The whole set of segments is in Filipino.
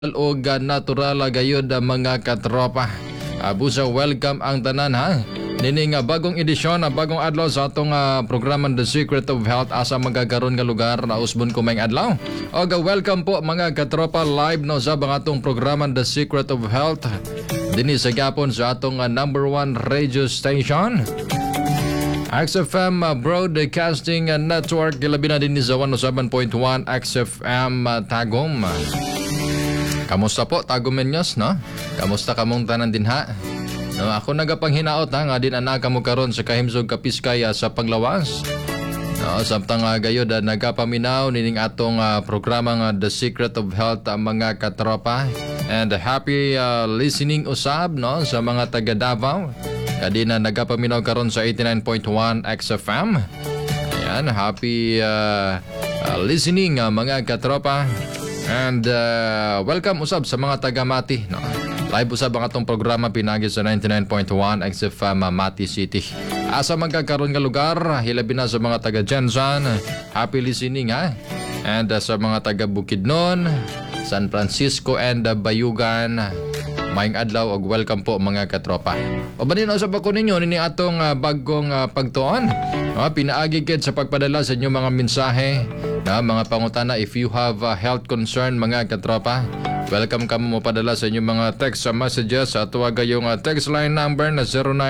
o natural gayud mga katropa. Busa welcome ang tanan ha. Nini nga bagong edisyon, bagong adlaw sa atong programang The Secret of Health asa magagaron nga lugar na usbon ko mayong adlaw. O welcome po mga katropa live no sa atong programang The Secret of Health. Dini sa gapon sa atong number 1 radio station. XFM Broadcasting Network labi na din sa 107.1 XFM Tagum. Kamusta po Tagumenyos no? Kamusta kamong tanan din ha? No, ako nagapanghinaot ha nga din ana kamo karon sa kahimsog kapiskay sa panglawas. No, samtang gayod nagapaminaw nining atong programa nga The Secret of Health mga katropa. And happy listening usab no sa mga taga Davao. Kadi na nagapaminaw karon sa 89.1 XFM. Ayan, happy listening mga katropa. And welcome usab sa mga taga Mati no? Live usab ang atong programa pinagi sa 99.1 XFM Mati City. Asa magkakaroon nga lugar, hilabi na sa mga taga Jensan, happy listening ha. And sa mga taga Bukidnon, San Francisco and Bayugan, maayong adlaw og welcome po mga katropa. Pabanin usab ako ninyo nini atong bagong pagtuon. Pinaagi kid sa pagpadala sa inyong mga mensahe na mga pangutana if you have a health concern mga katropa. Welcome kamo mo padala sa inyong mga text messages sa tuwag yung text line number na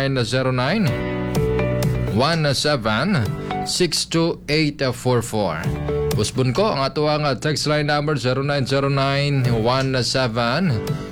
0909 17 62844. Usbon ko ang atuang text line number 0909 17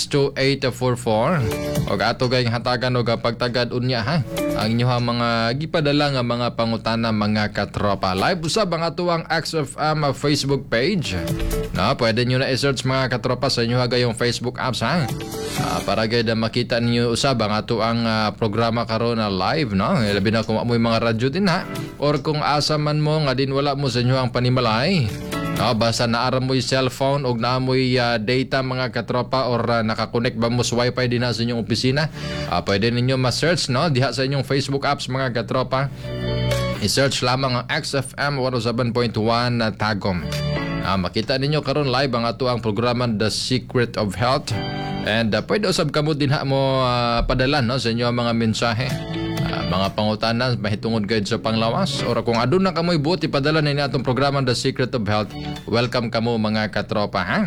62844. Og ato gayong hatagan og pagtagad unya ha. Ang inyo mga gipadala nga mga pangutana mga katropa. Live usab ang atuang XFM Facebook page. Na pwede nyo na i-search mga katropa sa inyo gayong Facebook apps ha. Para gayud makita ninyo usab ang atuang programa karon na live no. Labi na kung amoy mga radyo din ha. Or kung asa man mo nga din wala mo sa inyo ang panimalay. No, basta naara mo'y cellphone o naamoy data mga katropa or nakakonect ba mo sa wifi din na sa inyong opisina, pwede ninyo ma-search no? Diha sa inyong Facebook apps mga katropa. I-search lamang ang XFM 107.1 Tagum. Makita ninyo karon live ang ato ang programa The Secret of Health. And pwede usab kamo din ha mo padala no? Sa inyong mga mensahe. Mga pangutana mahitungod gayud sa panglawas or kung aduna kamoy buot ipadala na atong programa The Secret of Health. Welcome kamo mga katropa ha.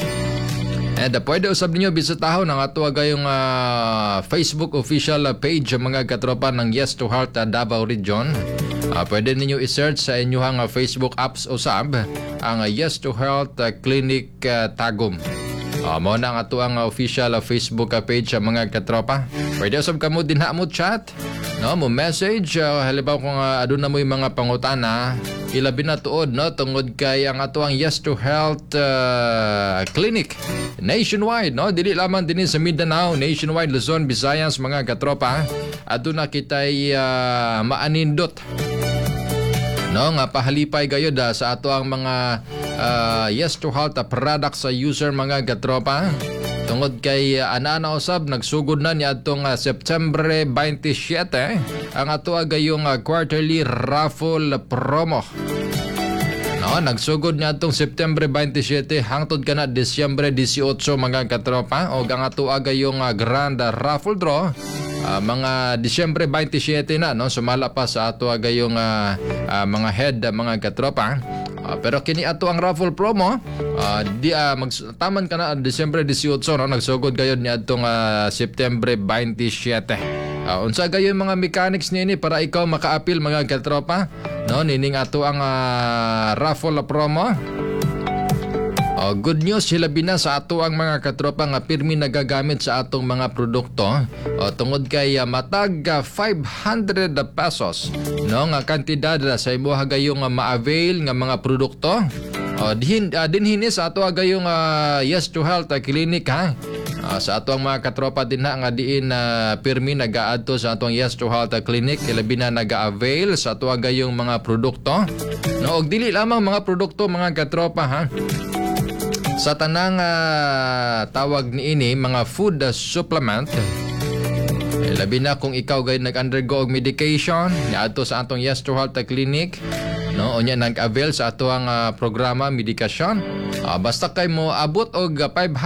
And pwede usab ninyo bisitahon ang ato gayong Facebook official page mga katropa ng Yes to Health Davao Region. Pwede ninyo i-search sa inyong Facebook apps usab ang Yes to Health Clinic Tagum. Mo na ang ato ang official Facebook page sa mga katropa. Pwede usab kamo din ha mo chat no, mo message halimbawa kung aduna mo yung mga pangutana ilabi na tuod no tungod kay ang ato ang Yes to Health Clinic nationwide no, dili lamang dinhi sa Mindanao, nationwide, Luzon, Visayas mga katropa. Aduna kitay maanindot no nga pahalipay gayud sa ato ang mga Yes to Health products sa user mga katropa. Tungod kay ana usab nagsugod na niadtong September 27 ang ato gayong quarterly raffle promo. No, nagsugod niadtong September 27 hangtod kana Disyembre 18 mga katropa og ang ato gayong grand raffle draw mga Disyembre 27 na no, sumala pa sa ato gayong mga head mga katropa. Pero kini ato ang raffle promo magtaman ka na Disyembre 18 no, nagsugod gayud ni adtong September 27. Unsa gayon mga mechanics niini para ikaw maka-appeal mga katropa no, nining ato ang raffle promo. Good news hilabi na sa ato ang mga katropa nga pirmi nagagamit sa atong mga produkto tungod kay matag 500 pesos no nga kantidad sa imo gayong ma-avail nga mga produkto. Dinhini sa ato gayong Yes to Health Clinic ha. Sa ato ang mga katropa din na nga diin pirmi nagaadto sa atong Yes to Health Clinic ilabi na naga-avail sa ato gayong mga produkto no, og dili lamang mga produkto mga katropa ha. Sa tanang tawag niini mga food supplement labi na kung ikaw gay nag-undergo og medication niadto sa atong Yes to Health Clinic no unya nag-avail sa atuang programa medikasyon. Basta kay mo abot og